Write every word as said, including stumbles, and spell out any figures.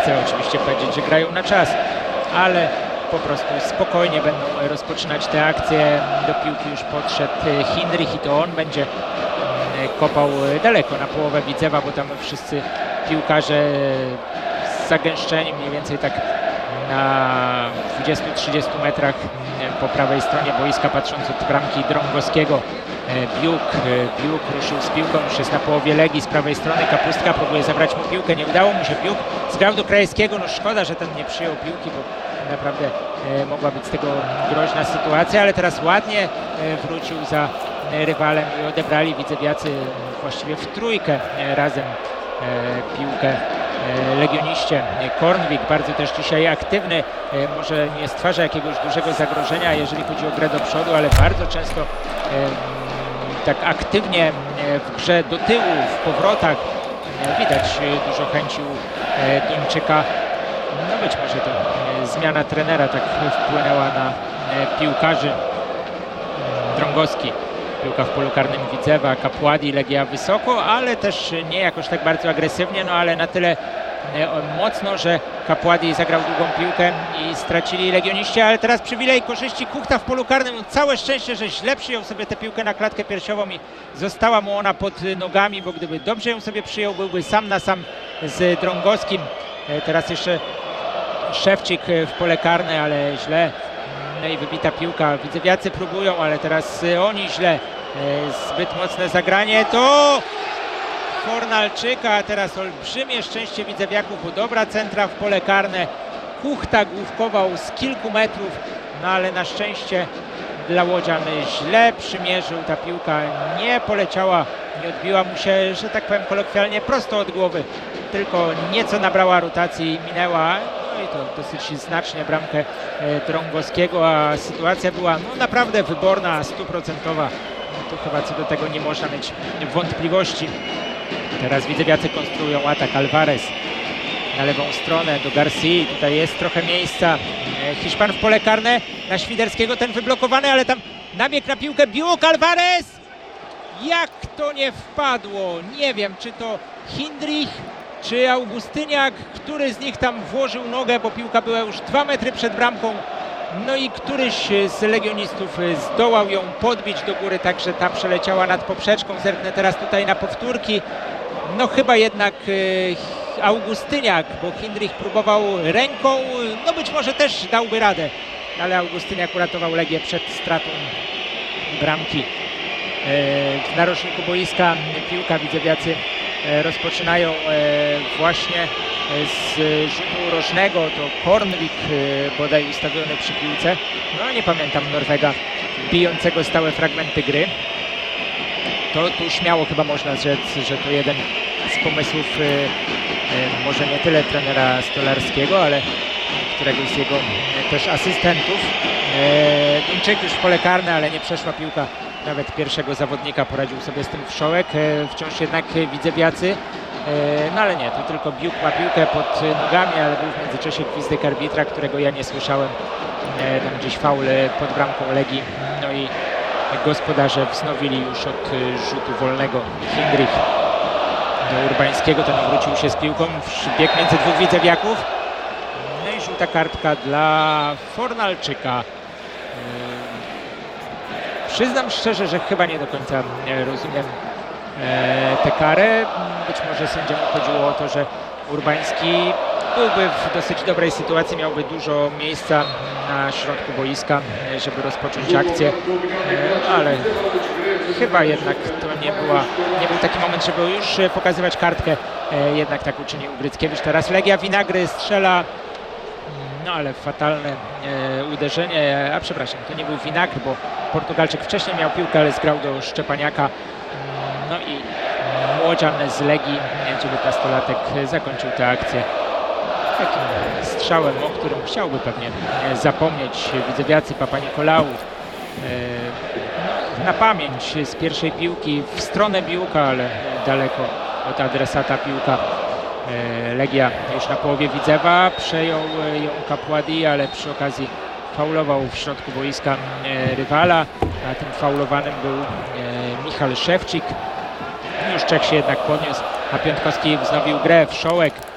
chcę oczywiście powiedzieć, że grają na czas, ale po prostu spokojnie będą rozpoczynać te akcje. Do piłki już podszedł Hindrich i to on będzie kopał daleko na połowę Widzewa, bo tam wszyscy piłkarze zagęszczeni mniej więcej tak na dwudziestu trzydziestu metrach po prawej stronie boiska, patrząc od bramki Drągowskiego. Biuk, Biuk ruszył z piłką, już jest na połowie Legii z prawej strony. Kapustka próbuje zabrać mu piłkę, nie udało mu się. Biuk zgrał do Krajewskiego, no szkoda, że ten nie przyjął piłki, bo naprawdę e, mogła być z tego groźna sytuacja, ale teraz ładnie e, wrócił za e, rywalem i odebrali widzewiacy właściwie w trójkę e, razem e, piłkę e, legioniście. Kornwik bardzo też dzisiaj aktywny, e, może nie stwarza jakiegoś dużego zagrożenia, jeżeli chodzi o grę do przodu, ale bardzo często e, tak aktywnie w grze do tyłu, w powrotach. Widać dużo chęci u Duńczyka. No być może to zmiana trenera tak wpłynęła na piłkarzy. Drągowski, piłka w polu karnym Widzewa, Kapładi, Legia wysoko, ale też nie jakoś tak bardzo agresywnie, no ale na tyle mocno, że Kapładi zagrał długą piłkę i stracili legioniści, ale teraz przywilej korzyści Kuchta w polu karnym. Całe szczęście, że źle przyjął sobie tę piłkę na klatkę piersiową i została mu ona pod nogami, bo gdyby dobrze ją sobie przyjął, byłby sam na sam z Drągowskim. Teraz jeszcze Szewczyk w pole karne, ale źle. No i wybita piłka. Widzewiacy próbują, ale teraz oni źle. Zbyt mocne zagranie. To Fornalczyka, a teraz olbrzymie szczęście widzewiaków, bo dobra centra w pole karne. Kuchta główkował z kilku metrów, no ale na szczęście dla łodzian źle przymierzył. Ta piłka nie poleciała, nie odbiła mu się, że tak powiem kolokwialnie, prosto od głowy, tylko nieco nabrała rotacji i minęła. No i to dosyć znacznie bramkę Drągowskiego, a sytuacja była no naprawdę wyborna, stuprocentowa. Tu chyba co do tego nie można mieć wątpliwości. Teraz widzewiacy konstruują atak. Alvarez na lewą stronę do Garcii. Tutaj jest trochę miejsca. Hiszpan w pole karne na Świderskiego. Ten wyblokowany, ale tam nabieg na piłkę. Biuk, Alvarez! Jak to nie wpadło? Nie wiem, czy to Hindrich, czy Augustyniak. Który z nich tam włożył nogę, bo piłka była już dwa metry przed bramką. No i któryś z legionistów zdołał ją podbić do góry, tak że ta przeleciała nad poprzeczką. Zerknę teraz tutaj na powtórki. No chyba jednak e, Augustyniak, bo Hindrich próbował ręką, no być może też dałby radę, ale Augustyniak uratował Legię przed stratą bramki. E, w narożniku boiska piłka, widzewiacy e, rozpoczynają e, właśnie z rzutu rożnego. To Kornwik e, bodaj ustawiony przy piłce. No nie pamiętam Norwega bijącego stałe fragmenty gry. To tu śmiało chyba można rzec, że to jeden z pomysłów e, e, może nie tyle trenera Stolarskiego, ale któregoś z jego e, też asystentów. E, Duńczyk już w pole karne, ale nie przeszła piłka nawet pierwszego zawodnika, poradził sobie z tym Wszołek. E, wciąż jednak widzewiacy, e, no ale nie, to tylko Biuk ma piłkę pod nogami, ale był w międzyczasie gwizdek arbitra, którego ja nie słyszałem. E, tam gdzieś faul pod bramką Legii, no i gospodarze wznowili już od rzutu wolnego. Hindrich do Urbańskiego, ten wrócił się z piłką, bieg między dwóch widzewiaków. No i żółta kartka dla Fornalczyka. Przyznam szczerze, że chyba nie do końca rozumiem tę karę. Być może sędziemu chodziło o to, że Urbański byłby w dosyć dobrej sytuacji, miałby dużo miejsca na środku boiska, żeby rozpocząć akcję, ale chyba jednak to nie, była, nie był taki moment, żeby już pokazywać kartkę. Jednak tak uczynił Gryckiewicz. Teraz Legia Winagry strzela, no ale fatalne uderzenie, a przepraszam, to nie był Winagry, bo Portugalczyk wcześniej miał piłkę, ale zgrał do Szczepaniaka. No i młodzian z Legii, dziewiętnastolatek, zakończył tę akcję takim strzałem, o którym chciałby pewnie zapomnieć widzewiacy. Papanikolaou na pamięć z pierwszej piłki w stronę Biłka, ale daleko od adresata piłka. Legia już na połowie Widzewa, przejął ją Kapładi, ale przy okazji faulował w środku boiska rywala, a tym faulowanym był Michal Szewczyk. Już Czech się jednak podniósł, a Piątkowski wznowił grę. Wszołek